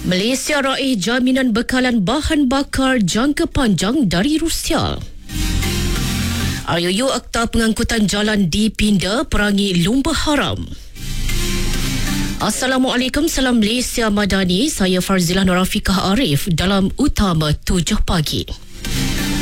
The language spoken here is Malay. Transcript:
Malaysia raih jaminan bekalan bahan bakar jangka panjang dari Rusia. RUU Akta Pengangkutan Jalan dipinda perangi lumba haram. Assalamualaikum, salam Malaysia Madani. Saya Farzilah Norafikah Arif dalam Utama 7 Pagi.